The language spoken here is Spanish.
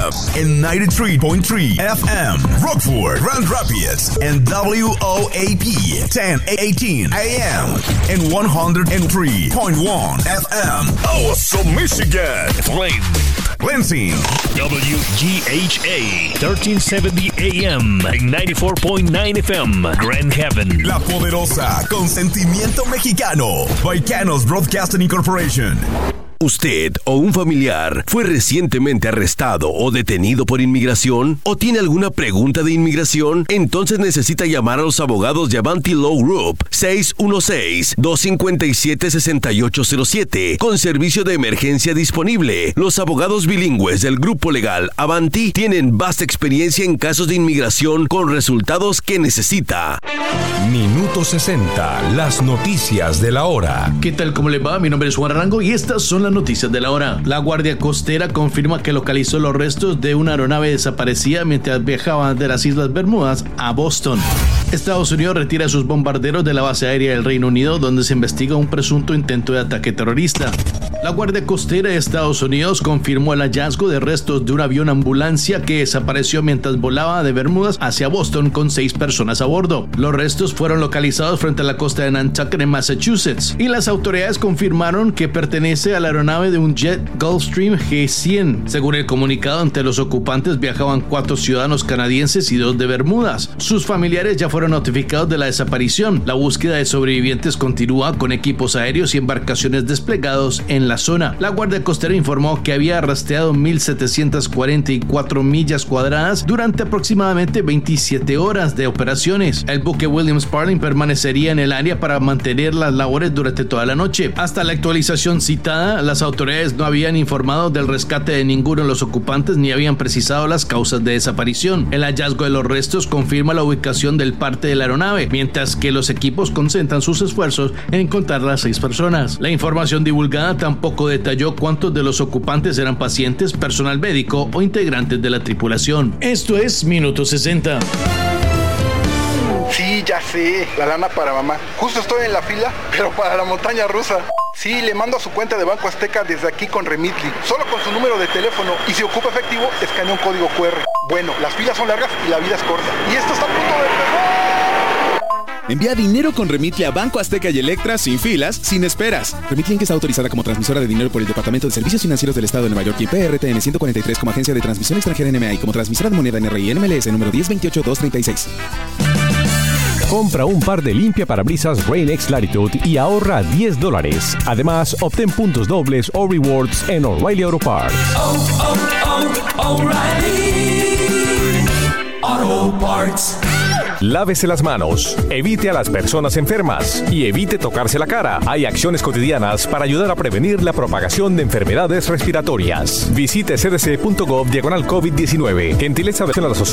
Up en 93.3 FM, Rockford, Grand Rapids en WOAP 1018 AM en 103.1 FM, Awesome Michigan, Flint, Lansing, WGHA 1370 AM en 94.9 FM, Grand Haven, La Poderosa, con sentimiento mexicano, Baicanos Broadcasting Incorporation. ¿Usted o un familiar fue recientemente arrestado o detenido por inmigración? ¿O tiene alguna pregunta de inmigración? Entonces necesita llamar a los abogados de Avanti Law Group 616-257-6807 con servicio de emergencia disponible. Los abogados bilingües del grupo legal Avanti tienen vasta experiencia en casos de inmigración con resultados que necesita. Minuto 60, las noticias de la hora. ¿Qué tal? ¿Cómo le va? Mi nombre es Juan Arango y estas son las noticias de la hora. La Guardia Costera confirma que localizó los restos de una aeronave desaparecida mientras viajaba de las Islas Bermudas a Boston. Estados Unidos retira sus bombarderos de la base aérea del Reino Unido, donde se investiga un presunto intento de ataque terrorista. La Guardia Costera de Estados Unidos confirmó el hallazgo de restos de un avión ambulancia que desapareció mientras volaba de Bermudas hacia Boston con 6 personas a bordo. Los restos fueron localizados frente a la costa de Nantucket en Massachusetts y las autoridades confirmaron que pertenece a la aeronave de un jet Gulfstream G100. Según el comunicado, entre los ocupantes viajaban 4 ciudadanos canadienses y 2 de Bermudas. Sus familiares ya fueron notificados de la desaparición. La búsqueda de sobrevivientes continúa con equipos aéreos y embarcaciones desplegados en la zona. La Guardia Costera informó que había rastreado 1,744 millas cuadradas durante aproximadamente 27 horas de operaciones. El buque William Sparling permanecería en el área para mantener las labores durante toda la noche. Hasta la actualización citada, las autoridades no habían informado del rescate de ninguno de los ocupantes ni habían precisado las causas de desaparición. El hallazgo de los restos confirma la ubicación del parte de la aeronave, mientras que los equipos concentran sus esfuerzos en encontrar a las 6 personas. La información divulgada tampoco detalló cuántos de los ocupantes eran pacientes, personal médico o integrantes de la tripulación. Esto es Minuto 60. Sí, ya sé, la lana para mamá. Justo estoy en la fila, pero para la montaña rusa. Sí, le mando a su cuenta de Banco Azteca desde aquí con Remitly, solo con su número de teléfono, y si ocupa efectivo, escanea un código QR. Bueno, las filas son largas y la vida es corta. Y esto está a punto de empezar. Envía dinero con Remitly a Banco Azteca y Electra sin filas, sin esperas. Remitly Inc. está autorizada como transmisora de dinero por el Departamento de Servicios Financieros del Estado de Nueva York y PRTN 143 como agencia de transmisión extranjera NMA y como transmisora de moneda NRI NMLS número 1028236. Compra un par de limpiaparabrisas Rain-X Latitude y ahorra $10. Además, obtén puntos dobles o rewards en O'Reilly Auto Parts. O'Reilly Auto Parts. Lávese las manos, evite a las personas enfermas y evite tocarse la cara. Hay acciones cotidianas para ayudar a prevenir la propagación de enfermedades respiratorias. Visite cdc.gov/COVID-19. Gentileza de la